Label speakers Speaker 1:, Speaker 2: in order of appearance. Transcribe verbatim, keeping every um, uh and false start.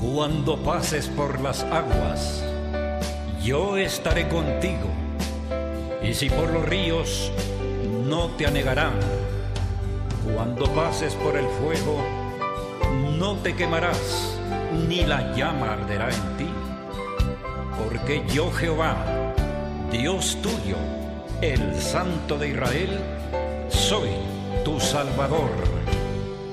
Speaker 1: Cuando pases por las aguas, yo estaré contigo, y si por los ríos, no te anegarán. Cuando pases por el fuego, no te quemarás, ni la llama arderá en ti. Porque yo, Jehová, Dios tuyo, el Santo de Israel, soy tu Salvador.